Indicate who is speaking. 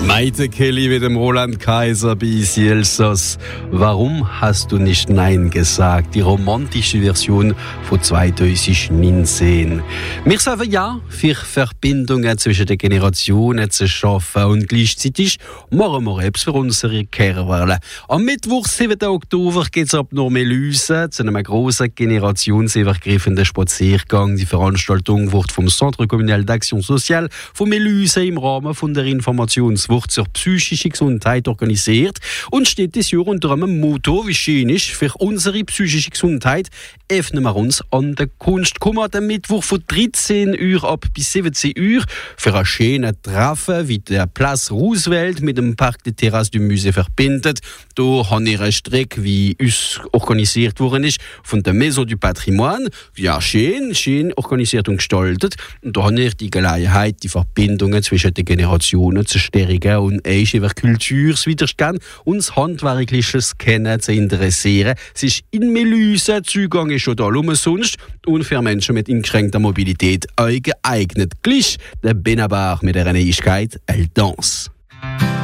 Speaker 1: Maite Kelly mit dem Roland Kaiser bei Easy Elsass. Warum hast du nicht Nein gesagt? Die romantische Version von 2019. Wir sagen ja, für Verbindungen zwischen den Generationen zu schaffen und gleichzeitig machen wir etwas für unsere Kerle. Am Mittwoch, 7. Oktober, geht es ab Normellüse zu einem grossen generationsübergreifenden Spaziergang. Die Veranstaltung wird vom Centre Communal d'Action Sociale von Melüse im Rahmen von der Informationswoche zur psychischen Gesundheit organisiert und steht dieses Jahr unter einem Motto, wie schön ist, für unsere psychische Gesundheit öffnen wir uns an der Kunst. Kommen wir am Mittwoch von 13 Uhr ab bis 17 Uhr für einen schönen Treffen, wie der Place Roosevelt mit dem Parc de Terrasse du Musée verbindet. Da haben wir eine Strecke, wie uns organisiert worden ist, von der Maison du Patrimoine. Ja, schön organisiert und gestaltet. Und da haben wir die Gelegenheit, die Verbindungen zwischen den Generationen zu stärken und euch über Kulturswiderstand und das handwerkliches Kennen zu interessieren. Es ist in Melüse, Zugang ist schon da umsonst und für Menschen mit eingeschränkter Mobilität geeignet. Gleich der Benabar mit der Neuigkeit Elle Danse.